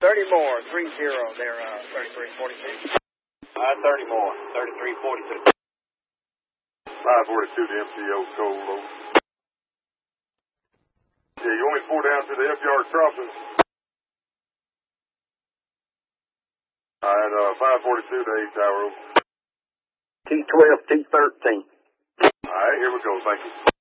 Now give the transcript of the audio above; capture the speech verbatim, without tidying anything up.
thirty more, three zero there, uh, thirty-three forty-two. Uh, thirty more, thirty-three forty-two. five forty-two to M C O, cold over. Yeah, you want me to pour down to the F-yard crossing? All right, uh, five forty-two to eight tower over. T twelve, T thirteen. All right, here we go, thank you.